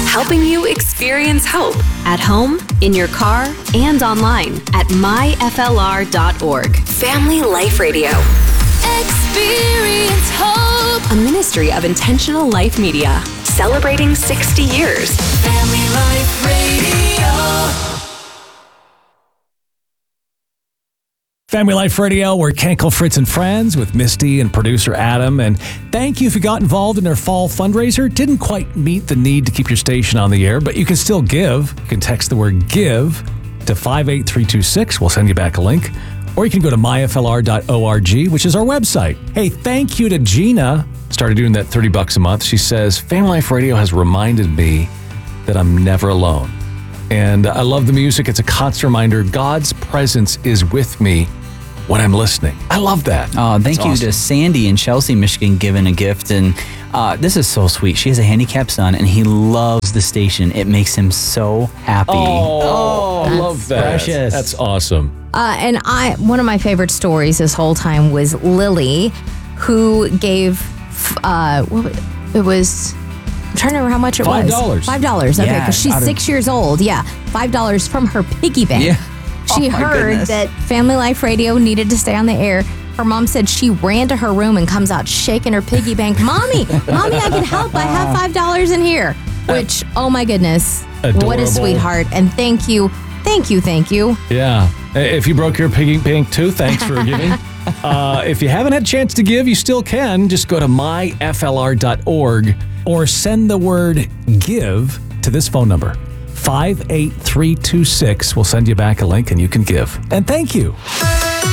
helping you experience hope at home, in your car, and online at myflr.org. Family Life Radio. Experience hope. A ministry of Intentional Life Media. Celebrating 60 years. Family Life Radio. Family Life Radio, we're Kenkel, Fritz, and Friends with Misty and producer Adam. And thank you if you got involved in their fall fundraiser. Didn't quite meet the need to keep your station on the air, but you can still give. You can text the word GIVE to 58326. We'll send you back a link. Or you can go to myflr.org, which is our website. Hey, thank you to Gina. Started doing that $30 a month. She says, Family Life Radio has reminded me that I'm never alone. And I love the music. It's a constant reminder. God's presence is with me when I'm listening. I love that. Oh, thank you to Sandy in Chelsea, Michigan, giving a gift. And this is so sweet. She has a handicapped son, and he loves the station. It makes him so happy. Oh, I love that. Precious. That's awesome. And one of my favorite stories this whole time was Lily, who gave, it was... I'm trying to remember how much it was. $5. Okay, because she's 6 years old. Yeah, $5 from her piggy bank. Yeah. She heard that Family Life Radio needed to stay on the air. Her mom said she ran to her room and comes out shaking her piggy bank. Mommy, I can help. I have $5 in here. Which, oh my goodness, adorable. What a sweetheart. And thank you. Yeah. If you broke your piggy bank too, thanks for giving. If you haven't had a chance to give, you still can. Just go to myflr.org or send the word GIVE to this phone number, 58326. We'll send you back a link and you can give. And thank you.